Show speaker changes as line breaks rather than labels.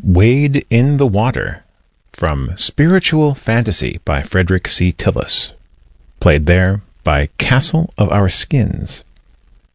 Wade in the Water from Spiritual Fantasy by Frederick C. Tillis. Played there by Castle of Our Skins.